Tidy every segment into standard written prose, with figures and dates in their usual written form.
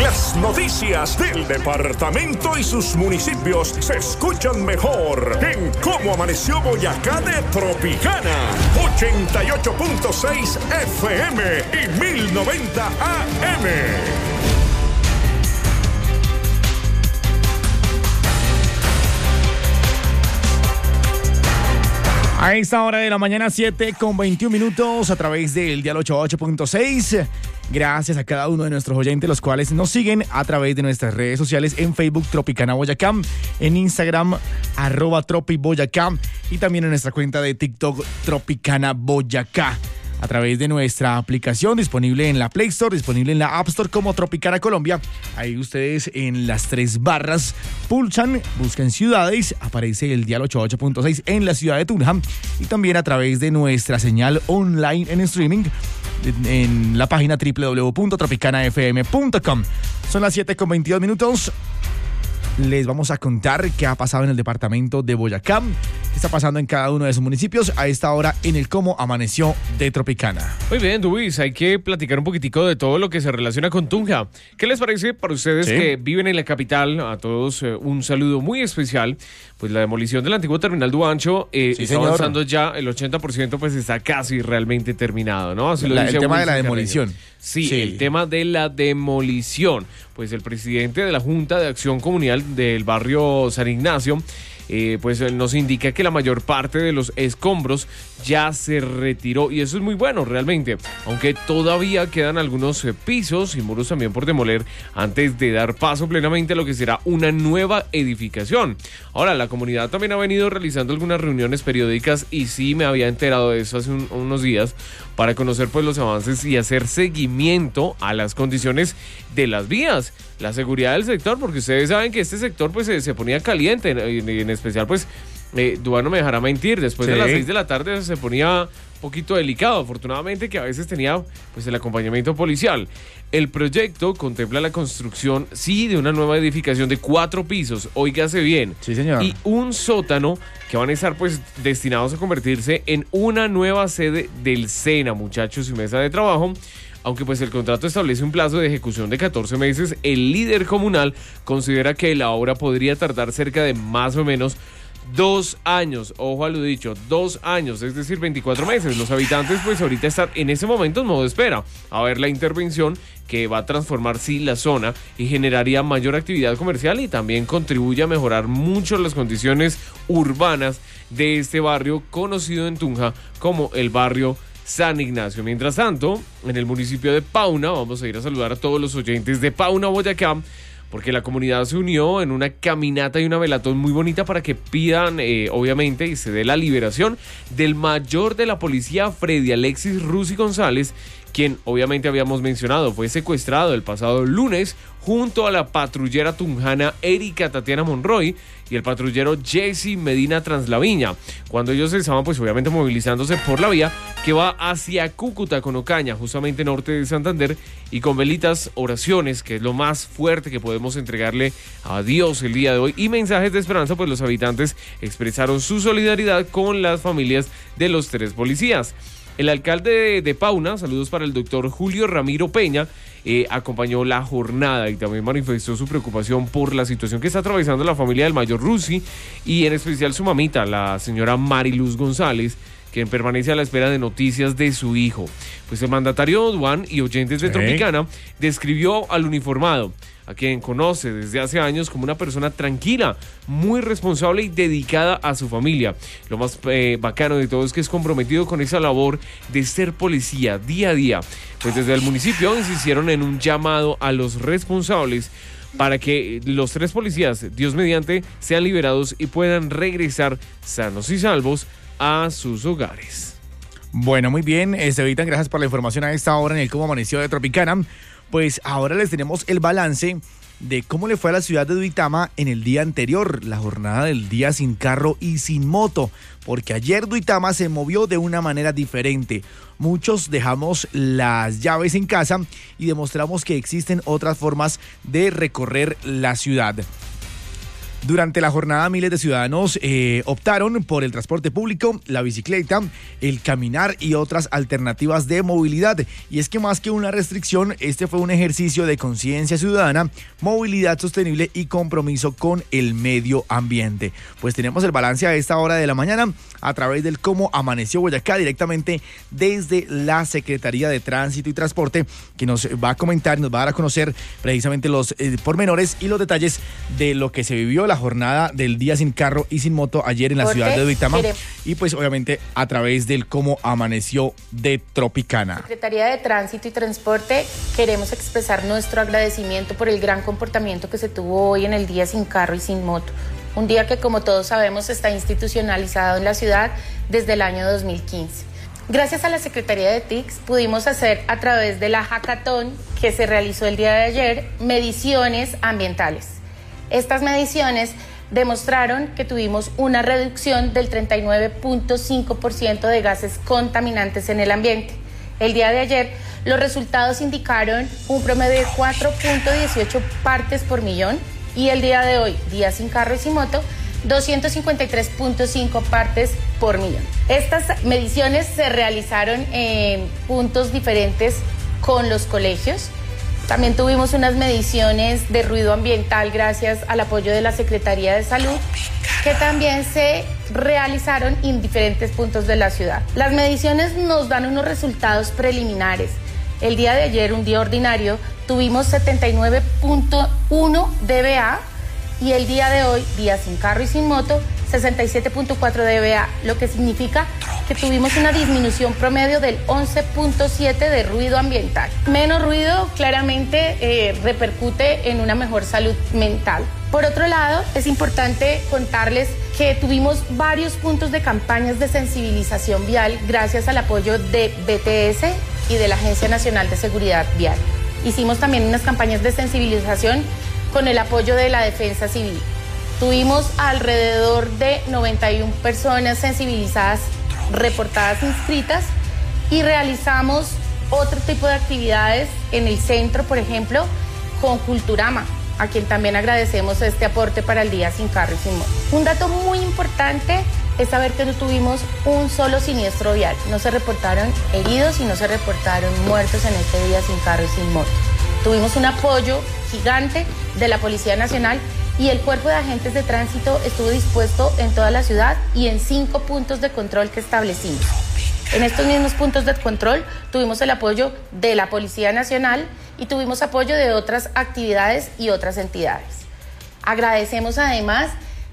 Las noticias del departamento y sus municipios se escuchan mejor en Cómo Amaneció Boyacá de Tropicana. 88.6 FM y 1090 AM. A esta hora de la mañana, 7:21 a través del dial 88.6. Gracias a cada uno de nuestros oyentes, los cuales nos siguen a través de nuestras redes sociales en Facebook Tropicana Boyacá, en Instagram @tropiboyacá y también en nuestra cuenta de TikTok Tropicana Boyacá. A través de nuestra aplicación disponible en la Play Store, disponible en la App Store como Tropicana Colombia. Ahí ustedes en las 3 barras pulsan, buscan ciudades, aparece el dial 88.6 en la ciudad de Tunja y también a través de nuestra señal online en streaming en la página www.tropicanafm.com. Son las 7:22. Les vamos a contar qué ha pasado en el departamento de Boyacá, qué está pasando en cada uno de sus municipios a esta hora en el Cómo Amaneció de Tropicana. Muy bien, Luis, hay que platicar un poquitico de todo lo que se relaciona con Tunja. ¿Qué les parece para ustedes que viven en la capital? A todos un saludo muy especial. Pues la demolición del antiguo terminal Duancho está avanzando ya, el 80% pues está casi realmente terminado, ¿no? Así lo dice el tema Wilson de la demolición. Carreño. Sí, el tema de la demolición. Pues el presidente de la Junta de Acción Comunal del barrio San Ignacio pues nos indica que la mayor parte de los escombros ya se retiró y eso es muy bueno realmente, aunque todavía quedan algunos pisos y muros también por demoler antes de dar paso plenamente a lo que será una nueva edificación. Ahora, la comunidad también ha venido realizando algunas reuniones periódicas y sí me había enterado de eso hace unos días para conocer pues los avances y hacer seguimiento a las condiciones de las vías, la seguridad del sector, porque ustedes saben que este sector pues se ponía caliente, en especial pues Duván no me dejará mentir, después de las 6 de la tarde se ponía un poquito delicado, afortunadamente que a veces tenía pues el acompañamiento policial. El proyecto contempla la construcción, sí, de una nueva edificación de 4 pisos, óigase bien, sí, señor, y un sótano que van a estar pues destinados a convertirse en una nueva sede del SENA, muchachos, y mesa de trabajo. Aunque pues el contrato establece un plazo de ejecución de 14 meses, el líder comunal considera que la obra podría tardar cerca de más o menos 2 años, ojo a lo dicho, 2 años, es decir, 24 meses. Los habitantes pues ahorita están en ese momento en modo de espera a ver la intervención que va a transformar sí la zona y generaría mayor actividad comercial y también contribuye a mejorar mucho las condiciones urbanas de este barrio conocido en Tunja como el barrio San Ignacio. Mientras tanto, en el municipio de Pauna, vamos a ir a saludar a todos los oyentes de Pauna, Boyacá, porque la comunidad se unió en una caminata y una velatón muy bonita para que pidan, obviamente, y se dé la liberación del mayor de la policía, Freddy Alexis Rusi González, quien obviamente habíamos mencionado, fue secuestrado el pasado lunes junto a la patrullera tunjana Erika Tatiana Monroy y el patrullero Jesse Medina Translaviña, cuando ellos estaban pues obviamente movilizándose por la vía que va hacia Cúcuta con Ocaña, justamente norte de Santander, y con velitas, oraciones, que es lo más fuerte que podemos entregarle a Dios el día de hoy, y mensajes de esperanza, pues los habitantes expresaron su solidaridad con las familias de los 3 policías. El alcalde de Pauna, saludos para el doctor Julio Ramiro Peña, acompañó la jornada y también manifestó su preocupación por la situación que está atravesando la familia del mayor Rusi y en especial su mamita, la señora Mariluz González, quien permanece a la espera de noticias de su hijo. Pues el mandatario Duan y oyentes de Tropicana describió al uniformado, a quien conoce desde hace años como una persona tranquila, muy responsable y dedicada a su familia. Lo más bacano de todo es que es comprometido con esa labor de ser policía día a día. Pues desde el municipio se hicieron en un llamado a los responsables para que los 3 policías, Dios mediante, sean liberados y puedan regresar sanos y salvos a sus hogares. Bueno, muy bien, Estevitan, gracias por la información a esta hora en el Cómo Amaneció de Tropicana. Pues ahora les tenemos el balance de cómo le fue a la ciudad de Duitama en el día anterior, la jornada del día sin carro y sin moto, porque ayer Duitama se movió de una manera diferente. Muchos dejamos las llaves en casa y demostramos que existen otras formas de recorrer la ciudad. Durante la jornada, miles de ciudadanos optaron por el transporte público, la bicicleta, el caminar y otras alternativas de movilidad. Y es que más que una restricción, este fue un ejercicio de conciencia ciudadana, movilidad sostenible y compromiso con el medio ambiente. Pues tenemos el balance a esta hora de la mañana a través del Cómo Amaneció Boyacá, directamente desde la Secretaría de Tránsito y Transporte, que nos va a comentar, nos va a dar a conocer precisamente los pormenores y los detalles de lo que se vivió la jornada del Día Sin Carro y Sin Moto ayer en la ciudad de Duitama, y pues obviamente a través del Cómo Amaneció de Tropicana. Secretaría de Tránsito y Transporte, queremos expresar nuestro agradecimiento por el gran comportamiento que se tuvo hoy en el Día Sin Carro y Sin Moto. Un día que, como todos sabemos, está institucionalizado en la ciudad desde el año 2015. Gracias a la Secretaría de TICS pudimos hacer, a través de la hackathon que se realizó el día de ayer, mediciones ambientales. Estas mediciones demostraron que tuvimos una reducción del 39.5% de gases contaminantes en el ambiente. El día de ayer, los resultados indicaron un promedio de 4.18 partes por millón y el día de hoy, Día Sin Carro y Sin Moto, 253.5 partes por millón. Estas mediciones se realizaron en puntos diferentes con los colegios. También tuvimos unas mediciones de ruido ambiental gracias al apoyo de la Secretaría de Salud, que también se realizaron en diferentes puntos de la ciudad. Las mediciones nos dan unos resultados preliminares. El día de ayer, un día ordinario, tuvimos 79.1 dBA y el día de hoy, Día Sin Carro y Sin Moto, 67.4 dBA, lo que significa que tuvimos una disminución promedio del 11.7 de ruido ambiental. Menos ruido claramente repercute en una mejor salud mental. Por otro lado, es importante contarles que tuvimos varios puntos de campañas de sensibilización vial gracias al apoyo de BTS y de la Agencia Nacional de Seguridad Vial. Hicimos también unas campañas de sensibilización con el apoyo de la Defensa Civil. Tuvimos alrededor de 91 personas sensibilizadas, reportadas, inscritas, y realizamos otro tipo de actividades en el centro, por ejemplo, con Culturama, a quien también agradecemos este aporte para el Día Sin Carro y Sin Moto. Un dato muy importante es saber que no tuvimos un solo siniestro vial. No se reportaron heridos y no se reportaron muertos en este Día Sin Carro y Sin Moto. Tuvimos un apoyo gigante de la Policía Nacional y el Cuerpo de Agentes de Tránsito estuvo dispuesto en toda la ciudad y en 5 puntos de control que establecimos. En estos mismos puntos de control tuvimos el apoyo de la Policía Nacional y tuvimos apoyo de otras actividades y otras entidades. Agradecemos además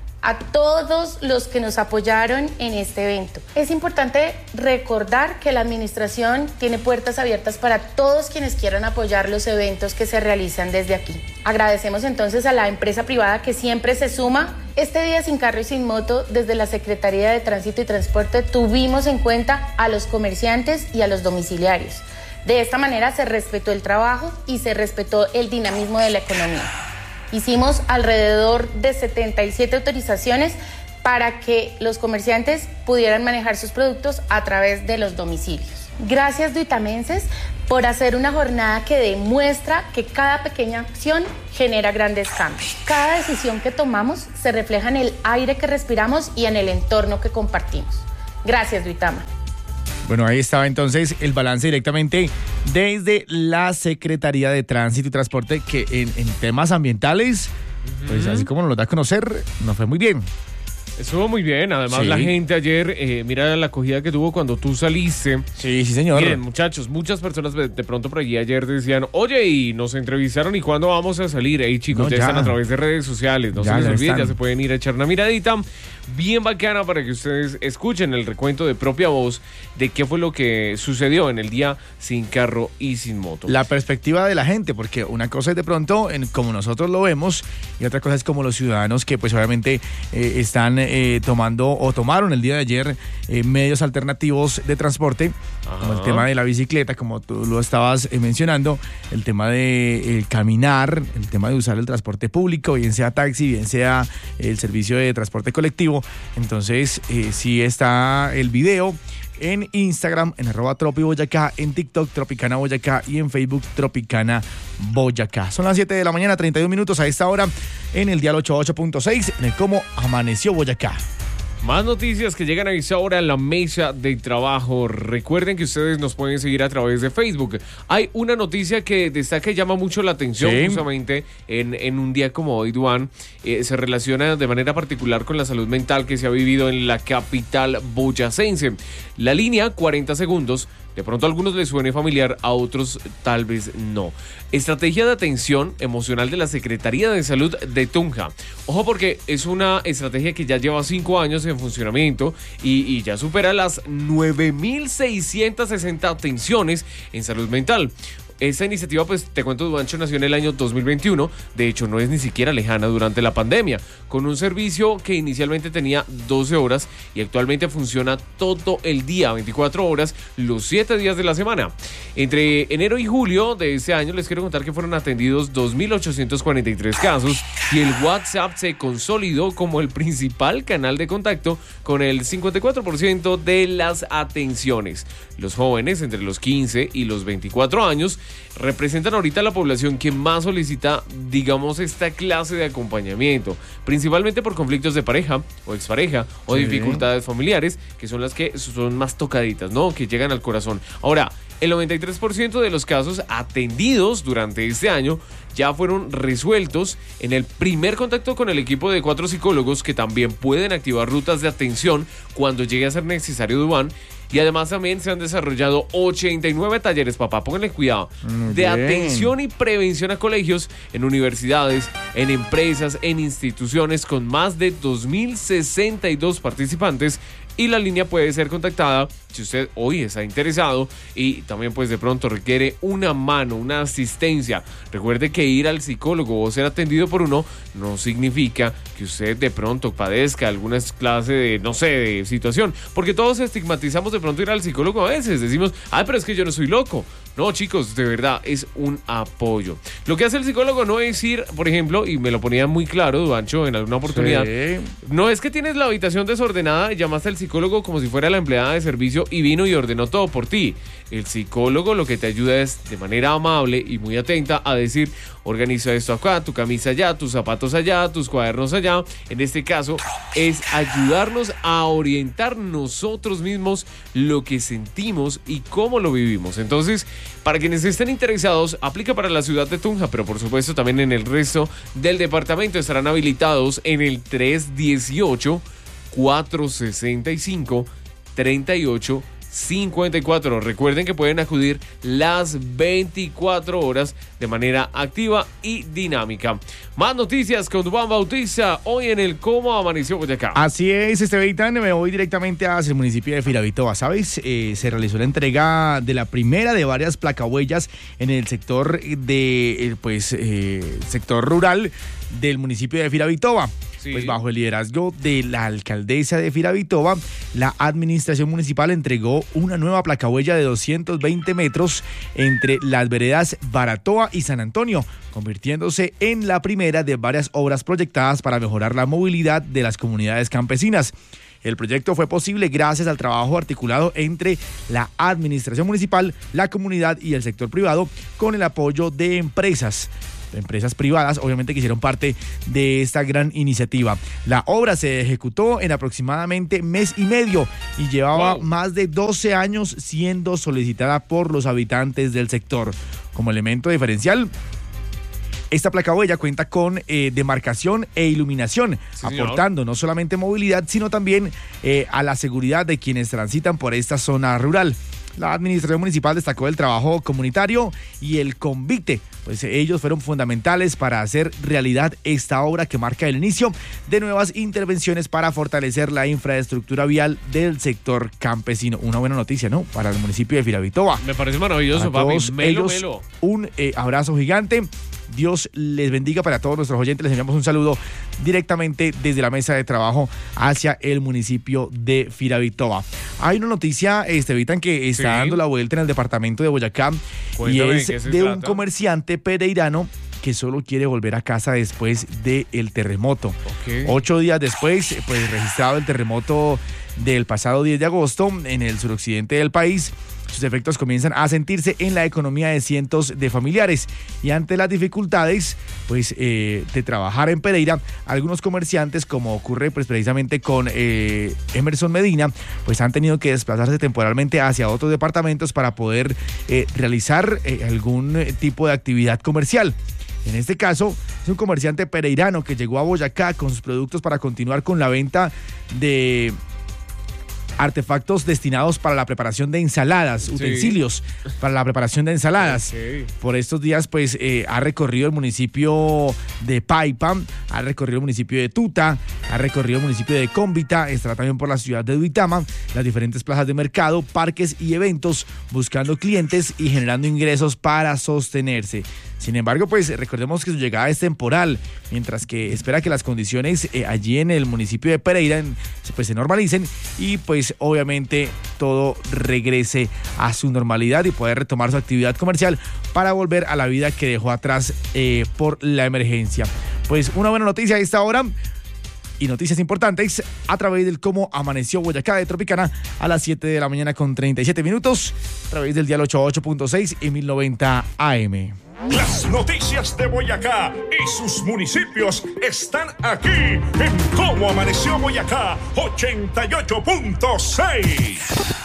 a todos los que nos apoyaron en este evento. Es importante recordar que la administración tiene puertas abiertas para todos quienes quieran apoyar los eventos que se realizan desde aquí. Agradecemos entonces a la empresa privada que siempre se suma. Este Día Sin Carro y Sin Moto, desde la Secretaría de Tránsito y Transporte, tuvimos en cuenta a los comerciantes y a los domiciliarios. De esta manera se respetó el trabajo y se respetó el dinamismo de la economía. Hicimos alrededor de 77 autorizaciones para que los comerciantes pudieran manejar sus productos a través de los domicilios. Gracias, duitamenses, por hacer una jornada que demuestra que cada pequeña acción genera grandes cambios. Cada decisión que tomamos se refleja en el aire que respiramos y en el entorno que compartimos. Gracias, Duitama. Bueno, ahí estaba entonces el balance directamente desde la Secretaría de Tránsito y Transporte, que en temas ambientales, pues así como nos lo da a conocer, nos fue muy bien. Estuvo muy bien, además Sí. la gente ayer, mira la acogida que tuvo cuando tú saliste. Sí, sí, señor. Miren, muchachos, muchas personas de pronto por allí ayer decían, oye, y nos entrevistaron, ¿y cuándo vamos a salir? Hey, chicos, No, ya ya están a través de redes sociales, no Ya, se les ya olvide, están. ya se pueden ir a echar una miradita bien bacana para que ustedes escuchen el recuento de propia voz de qué fue lo que sucedió en el Día Sin Carro y Sin Moto. La perspectiva de la gente, porque una cosa es de pronto como nosotros lo vemos y otra cosa es como los ciudadanos que pues obviamente están tomando o tomaron el día de ayer medios alternativos de transporte, como el tema de la bicicleta, como tú lo estabas mencionando, el tema de caminar, el tema de usar el transporte público, bien sea taxi, bien sea el servicio de transporte colectivo. Entonces sí está el video en Instagram, en @tropiboyacá, en TikTok, Tropicana Boyacá y en Facebook, Tropicana Boyacá. Son las 7 de la mañana, 31 minutos a esta hora en el dial 88.6, en el Cómo Amaneció Boyacá. Más noticias que llegan a esta hora en la mesa de trabajo. Recuerden que ustedes nos pueden seguir a través de Facebook. Hay una noticia que destaca y llama mucho la atención, sí, justamente en un día como hoy, Duan. Se relaciona de manera particular con la salud mental que se ha vivido en la capital boyacense. La línea 40 segundos. De pronto a algunos les suene familiar, a otros tal vez no. Estrategia de atención emocional de la Secretaría de Salud de Tunja. Ojo, porque es una estrategia que ya lleva 5 años en funcionamiento y ya supera las 9.660 atenciones en salud mental. Esta iniciativa, pues te cuento, Duancho, nació en el año 2021, de hecho no es ni siquiera lejana durante la pandemia, con un servicio que inicialmente tenía 12 horas y actualmente funciona todo el día, 24 horas, los 7 días de la semana. Entre enero y julio de este año les quiero contar que fueron atendidos 2.843 casos y el WhatsApp se consolidó como el principal canal de contacto con el 54% de las atenciones. Los jóvenes entre los 15 y los 24 años representan ahorita la población que más solicita, digamos, esta clase de acompañamiento, principalmente por conflictos de pareja o expareja o dificultades familiares, que son las que son más tocaditas, ¿no? Que llegan al corazón. Ahora, el 93% de los casos atendidos durante este año ya fueron resueltos en el primer contacto con el equipo de 4 psicólogos que también pueden activar rutas de atención cuando llegue a ser necesario, Duván. Y además también se han desarrollado 89 talleres, papá, pónganle cuidado, de atención y prevención a colegios, en universidades, en empresas, en instituciones, con más de 2.062 participantes. Y la línea puede ser contactada si usted hoy está interesado y también pues de pronto requiere una mano, una asistencia. Recuerde que ir al psicólogo o ser atendido por uno no significa que usted de pronto padezca alguna clase de, no sé, de situación. Porque todos estigmatizamos de pronto ir al psicólogo a veces. Decimos, ay, pero es que yo no soy loco. No, chicos, de verdad, es un apoyo. Lo que hace el psicólogo no es ir, por ejemplo, y me lo ponía muy claro, Duancho, en alguna oportunidad, no es que tienes la habitación desordenada y llamaste al psicólogo como si fuera la empleada de servicio y vino y ordenó todo por ti. El psicólogo lo que te ayuda es, de manera amable y muy atenta, a decir, organiza esto acá, tu camisa allá, tus zapatos allá, tus cuadernos allá. En este caso, es ayudarnos a orientar nosotros mismos lo que sentimos y cómo lo vivimos. Entonces, para quienes estén interesados, aplica para la ciudad de Tunja, pero por supuesto también en el resto del departamento. Estarán habilitados en el 318-465-3854. Recuerden que pueden acudir las 24 horas de manera activa y dinámica. Más noticias con Duván Bautista hoy en el Cómo Amaneció Boyacá. Así es, Esteban, me voy directamente hacia el municipio de Firavitoa, ¿sabes? Se realizó la entrega de la primera de varias placahuellas en el sector sector rural del municipio de Firavitoa. Sí. Pues bajo el liderazgo de la alcaldesa de Firavitoa, la administración municipal entregó una nueva placahuella de 220 metros entre las veredas Baratoa y San Antonio, convirtiéndose en la primera de varias obras proyectadas para mejorar la movilidad de las comunidades campesinas. El proyecto fue posible gracias al trabajo articulado entre la administración municipal, la comunidad y el sector privado, con el apoyo de empresas privadas, obviamente, que hicieron parte de esta gran iniciativa. La obra se ejecutó en aproximadamente mes y medio y llevaba más de 12 años siendo solicitada por los habitantes del sector. Como elemento diferencial, esta placahuella cuenta con demarcación e iluminación, aportando no solamente movilidad, sino también a la seguridad de quienes transitan por esta zona rural. La administración municipal destacó el trabajo comunitario y el convite, pues ellos fueron fundamentales para hacer realidad esta obra que marca el inicio de nuevas intervenciones para fortalecer la infraestructura vial del sector campesino. Una buena noticia, ¿no? Para el municipio de Firavitoa. Me parece maravilloso, papi. Melo. Un abrazo gigante. Dios les bendiga. Para todos nuestros oyentes les enviamos un saludo directamente desde la mesa de trabajo hacia el municipio de Firavitoa. Hay una noticia, Estevitan, que está dando la vuelta en el departamento de Boyacá. Cuéntame, y es de un comerciante pereirano que solo quiere volver a casa después del terremoto. Ok. 8 días después, pues registrado el terremoto del pasado 10 de agosto en el suroccidente del país, sus efectos comienzan a sentirse en la economía de cientos de familiares. Y ante las dificultades pues, de trabajar en Pereira, algunos comerciantes, como ocurre pues, precisamente con Emerson Medina, pues han tenido que desplazarse temporalmente hacia otros departamentos para poder realizar algún tipo de actividad comercial. En este caso, es un comerciante pereirano que llegó a Boyacá con sus productos para continuar con la venta de artefactos destinados para la preparación de ensaladas, utensilios para la preparación de ensaladas. Okay. Por estos días, pues, ha recorrido el municipio de Paipa, ha recorrido el municipio de Tuta, ha recorrido el municipio de Cómbita, estará también por la ciudad de Duitama, las diferentes plazas de mercado, parques y eventos, buscando clientes y generando ingresos para sostenerse. Sin embargo, pues recordemos que su llegada es temporal, mientras que espera que las condiciones allí en el municipio de Pereira pues, se normalicen y pues obviamente todo regrese a su normalidad y poder retomar su actividad comercial para volver a la vida que dejó atrás por la emergencia. Pues una buena noticia a esta hora y noticias importantes a través del Cómo Amaneció Boyacá de Tropicana a las 7 de la mañana con 37 minutos a través del dial 88.6 y 1090 AM. Las noticias de Boyacá y sus municipios están aquí en Cómo Amaneció Boyacá 88.6.